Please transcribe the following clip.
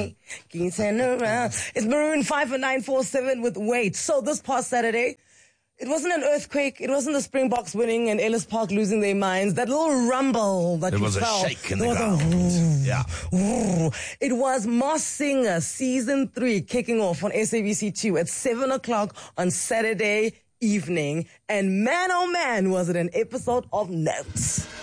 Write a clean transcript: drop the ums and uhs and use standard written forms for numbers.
Hey, can you turn around? It's Maroon 5 and 947 with Wait. So this past Saturday, it wasn't an earthquake. It wasn't the Springboks winning and Ellis Park losing their minds. That little rumble that you felt. There was a shake in the ground. Yeah. It was Masked Singer Season 3 kicking off on SABC2 at 7 o'clock on Saturday evening. And man, oh man, was it an episode of notes.